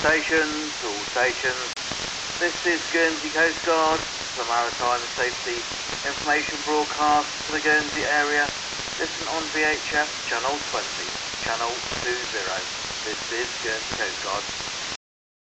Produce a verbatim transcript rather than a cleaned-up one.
stations, all stations. This is Guernsey Coast Guard for Maritime Safety Information Broadcast for the Guernsey area. Listen on V H F Channel twenty, Channel two zero. This is Guernsey Coast Guard.